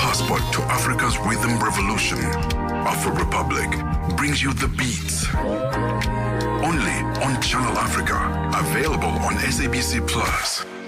passport to Africa's rhythm revolution. Afro Republic brings you the beats. Only on Channel Africa. Available on SABC Plus.